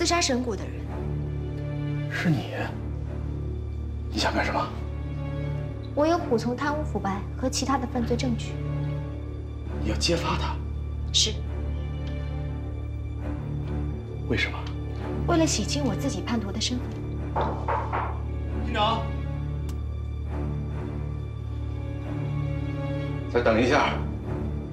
杀神谷的人。 是你？你想干什么？ 我有补从贪污腐败和其他的犯罪证据。 你要揭发他？ 是。 为什么？ 为了洗清我自己叛徒的身份。 厅长，再等一下。